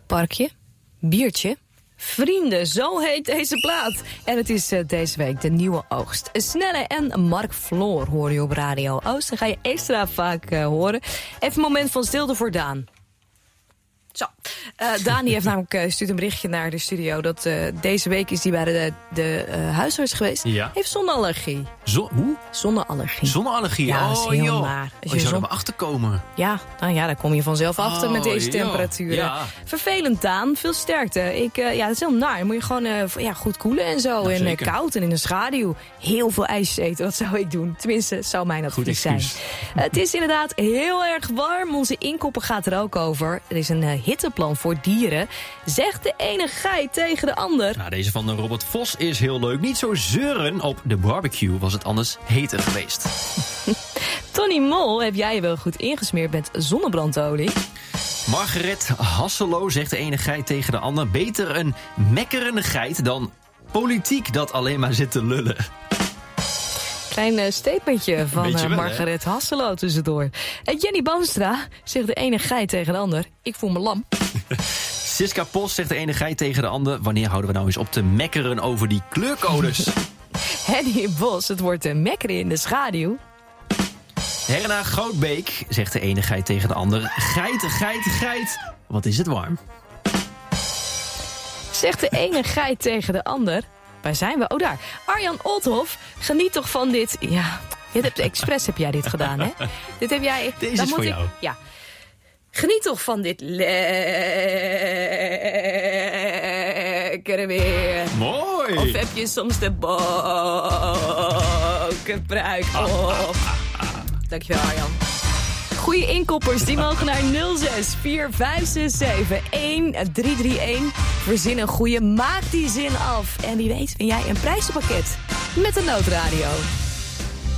parkje, biertje, vrienden, zo heet deze plaat. En het is deze week de nieuwe oogst. Snelle en Mark Floor hoor je op Radio Oost. Dan ga je extra vaak horen. Even een moment van stilte voor Daan. Zo, Dani heeft namelijk stuurt een berichtje naar de studio dat deze week is hij bij de huisarts geweest. Ja. Heeft zonneallergie. Hoe? Zonneallergie. Zonneallergie? Ja, dat is heel joh. naar. Je zou er maar achter komen. Ja, nou ja, daar kom je vanzelf achter met deze temperaturen. Ja. Vervelend, Daan. Veel sterkte. Ja, dat is heel naar. Dan moet je gewoon goed koelen en zo. Nou, en zeker. Koud en in de schaduw. Heel veel ijsjes eten, dat zou ik doen. Tenminste, zou mijn advies zijn. Het is inderdaad heel erg warm. Onze inkopper gaat er ook over. Er is een hitteplan voor dieren. Zegt de ene geit tegen de ander. Nou, deze van Robert Vos is heel leuk. Niet zo zeuren. Op de barbecue was het anders heter geweest. Tony Mol, heb jij je wel goed ingesmeerd met zonnebrandolie? Margaret Hasselo zegt de ene geit tegen de ander. Beter een mekkerende geit dan politiek dat alleen maar zit te lullen. Klein statementje van Beetje wel, Margaret Hasselo tussendoor. Jenny Banstra zegt de ene geit tegen de ander. Ik voel me lam. Siska Post zegt de ene geit tegen de ander. Wanneer houden we nou eens op te mekkeren over die kleurcodes? Henny Bos, het wordt mekkeren in de schaduw. Herna Grootbeek zegt de ene geit tegen de ander. Geit, wat is het warm? Zegt de ene geit tegen de ander. Waar zijn we? Oh, daar. Arjan Othoff, geniet toch van dit... Ja, expres heb jij dit gedaan, hè? Dit heb jij... Deze is voor jou. Ja. Geniet toch van dit lekkere weer. Mooi! Of heb je soms de bokenpruik op? Dankjewel, Arjan. Goeie inkoppers, die mogen naar 06 4567 1331. Verzin een goeie, maak die zin af. En wie weet, win jij een prijzenpakket met de Noodradio.